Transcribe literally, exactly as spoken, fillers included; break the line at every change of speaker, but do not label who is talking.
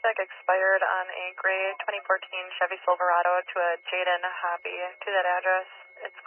check expired on a gray twenty fourteen Chevy Silverado to a Jaden Hoppy to that address. It's